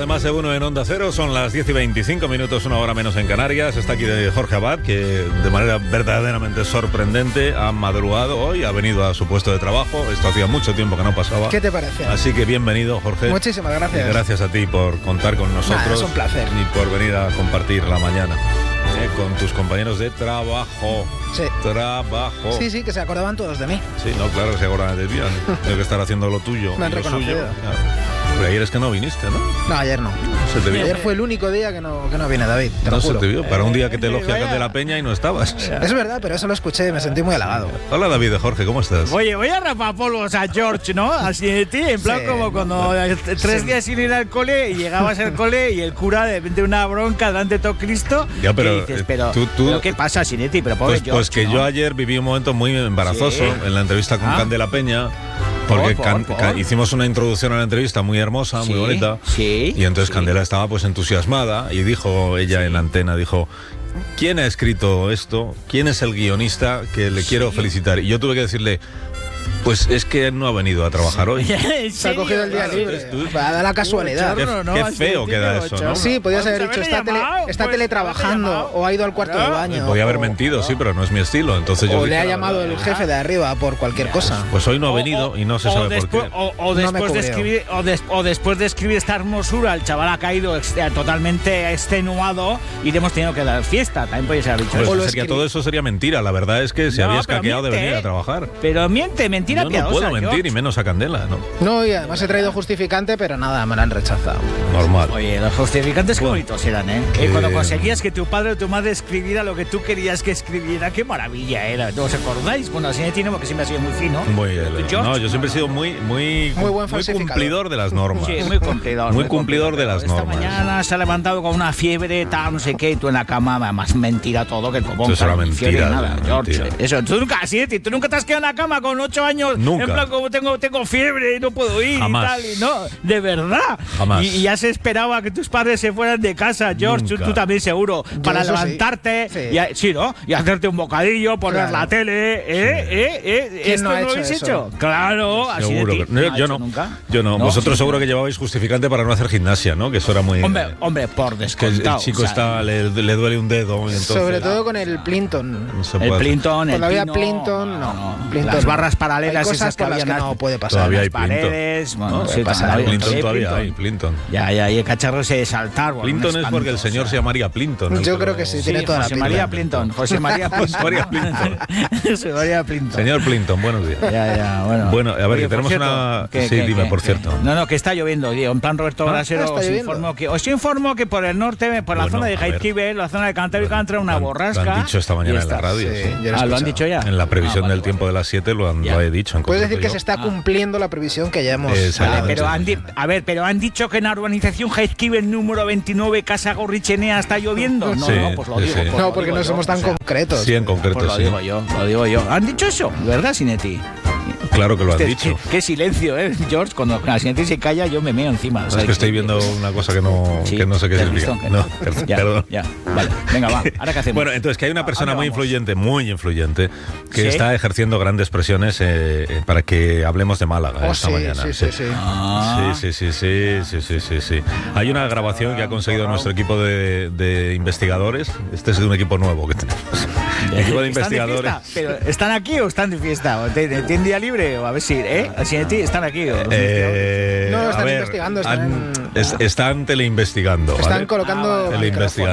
de Más de Uno en Onda Cero. Son las 10:25, una hora menos en Canarias. Está aquí Jorge Abad, que de manera verdaderamente sorprendente ha madrugado hoy, ha venido a su puesto de trabajo. Esto hacía mucho tiempo que no pasaba. ¿Qué te parece? Así que bienvenido, Jorge. Muchísimas gracias. Y gracias a ti por contar con nosotros. Nada, es un placer. Y por venir a compartir la mañana con tus compañeros de trabajo. Sí. Trabajo. Sí, que se acordaban todos de mí. Sí, no, claro que se acordaban de ti. Tengo que estar haciendo lo tuyo. Me han lo reconocido. suyo. Claro. Pero ayer es que no viniste, ¿no? No, ayer no. Se te vio. Ayer fue el único día que no viene David. Te lo No se juro. te vio. Para un día que te elogia de la Peña y no estabas. Es verdad, pero eso lo escuché y me sentí muy halagado. Hola, David de Jorge, ¿cómo estás? Oye, voy a rapar polvos a George, ¿no? Así de ti, en plan Sí, como cuando 3 días sin ir al cole y llegabas al cole y el cura de una bronca delante de todo Cristo. Ya, pero, y dices, pero tú- ¿qué pasa, Sinetti? Pero pobre George, Pues que ¿no? yo ayer viví un momento muy embarazoso Sí. en la entrevista con Ah. Candela Peña. Porque Por. hicimos una introducción a la entrevista muy hermosa, muy Sí, bonita. sí, Y entonces sí. Candela estaba pues entusiasmada y dijo ella en la antena, dijo: ¿quién ha escrito esto? ¿Quién es el guionista que le quiero felicitar? Y yo tuve que decirle: pues es que no ha venido a trabajar hoy. ¿En Se ha serio? cogido el día Claro, libre. entonces tú- Va a dar la casualidad. Qué- Chorro, ¿no? qué Así feo de queda tío, eso, ¿no? chorro. Sí, podías haber Pues dicho, haberle llamado, está pues teletrabajando haberle llamado. o ha ido al cuarto de Claro. baño. Podía haber o- mentido, sí, pero no es mi estilo. Entonces yo O dije le ha la llamado verdad. el jefe de arriba por cualquier cosa. Pues hoy no ha venido y no se sabe por qué. O me después de cubrió. escribir, o después de escribir esta hermosura, el chaval ha caído totalmente extenuado y le hemos tenido que dar fiesta. También podéis haber dicho Pues O lo sería, escribí. todo eso sería mentira. La verdad es que se No, había pero escaqueado de miente, venir a trabajar. Pero mentira Yo no piadosa, puedo mentir, George. y menos a Candela, ¿no? No, y además he traído justificante, pero nada, me lo han rechazado. Normal. Oye, los justificantes qué bonitos eran, ¿eh? Que- Cuando conseguías que tu padre o tu madre escribiera lo que tú querías que escribiera, qué maravilla era. ¿No os acordáis? Bueno, así tiene porque siempre ha sido muy fino. No, yo siempre he sido muy buen falsificador. cumplidor de las normas. Sí, muy cumplidor. Muy cumplidor de las Esta normas. mañana se ha levantado con una fiebre, tal, no sé qué, y tú en la cama, más mentira todo que el copón. Eso era claro, ni fiebre, mentira, nada, era George. mentira. Eso, tú nunca te has quedado en la cama con 8 años. Nunca. En plan, como tengo fiebre y no puedo ir Jamás. y tal, y no, de verdad. Jamás. Y ya se esperaba que tus padres se fueran de casa, George, Nunca. tú también seguro, para eso sí. levantarte, Sí. sí, ¿no? Y hacerte un bocadillo, poner Claro. la tele, ¿Quién ¿Esto no ha lo hecho habéis eso? hecho? Claro, así de Seguro ti. que no, ha yo hecho no. nunca. Yo no. No, Vosotros sí, seguro sí. que llevabais justificante para no hacer gimnasia, ¿no? Que eso era muy. Hombre, por Es que descontado. el chico o sea, le duele un dedo. Y entonces, Sobre todo con el Plinton. no se el puede hacer. Plinton, el Todavía Pino, Plinton, no. Plinton Las no. barras paralelas Hay cosas esas que por las habían que no puede pasar. Todavía hay las paredes, bueno, ¿no? sí, pasa todavía- Plinton todavía Plinton. hay, Plinton. Ya, y el cacharro ese de saltar. bueno, Plinton un es porque el espanto, señor o se sea. llamaría Plinton. Yo creo que sí, tiene toda la José pinta. María Plinton. José María Plinton. María Plinton. José María Plinton. Señor Plinton, buenos días. Ya, bueno. Bueno, a ver, Oye, que tenemos por cierto, una- ¿qué, sí, qué, dime, qué, por qué? cierto. No, que está lloviendo, tío. En plan Roberto Brasero, está lloviendo. os informo que por el norte, por la Bueno, zona de a ver. Jaizkibel, la zona de Cantabria, va a entrar una Lo han- borrasca. Lo han dicho esta mañana y en la está. radio. Sí, sí. yo lo he ¿Lo han escuchado. dicho ya? En la previsión Vale, del tiempo de las 7 lo Ya. he dicho. en Puedes decir concreto que yo. se está cumpliendo la previsión que ya hemos. Exacto. Vale, pero sí. pero han dicho que en la urbanización Jaizkibel número 29, Casa Gorrichenea, está lloviendo. No, Sí, pues lo sí, digo. sí. pues No, lo porque digo no yo, somos tan o sea, concretos. Sí, en concreto, Pues lo sí. digo yo. ¿Han dicho eso? ¿Verdad, Sinetti? Claro que lo han dicho. Qué silencio, George. Cuando la Sinetti se calla, yo me meo encima. Es que estoy viendo una cosa que no sé qué ¿te has significa. visto? No, Ya, perdón. ya. Vale, venga, va. ¿Ahora qué hacemos? Bueno, entonces que hay una persona ¿A muy dónde vamos? influyente, que ¿Sí? está ejerciendo grandes presiones para que hablemos de Málaga Oh, esta sí, mañana. sí. Ah. Sí. Hay una grabación que ha conseguido nuestro equipo de investigadores. Este es de un equipo nuevo que tenemos. El equipo de investigadores. ¿Están de fiesta? ¿Pero están aquí o están de fiesta? ¿O ¿Tienen día libre? O a ver si, Sinetti, ¿están aquí? ¿O los investigadores? No, a están ver, investigando, están teleinvestigando. Están ¿vale? colocando Ah, vale. micrófonos. Teleinvestigando.